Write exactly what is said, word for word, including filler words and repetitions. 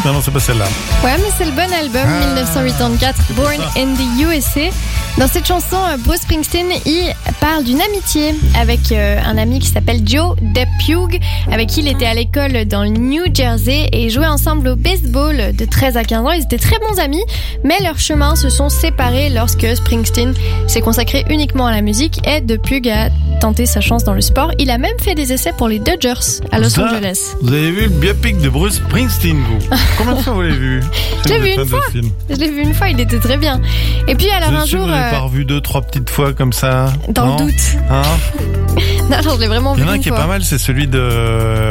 Non, non, c'est pas celle-là. Ouais, mais c'est le bon album, Ah, dix-neuf cent quatre-vingt-quatorze, Born in the U S A. Dans cette chanson, Bruce Springsteen, il parle d'une amitié avec euh, un ami qui s'appelle Joe Depugue, avec qui il était à l'école dans le New Jersey et ils jouaient ensemble au baseball de treize à quinze ans. Ils étaient très bons amis, mais leurs chemins se sont séparés lorsque Springsteen s'est consacré uniquement à la musique et Depugue a tenté sa chance dans le sport. Il a même fait des essais pour les Dodgers à Los Ça, Angeles. Vous avez vu le biopic de Bruce Springsteen, vous? Combien de fois vous l'avez vu? Je l'ai Vous vu êtes une fan fois. de film. Je l'ai vu une fois, il était très bien. Et puis alors Vous un êtes sûr jour, que vous l'avez euh, pas revu deux, trois petites fois comme ça? dans Non le doute. Hein? Non, non, je l'ai vraiment Il y vu en a un une qui est fois. pas mal, c'est celui de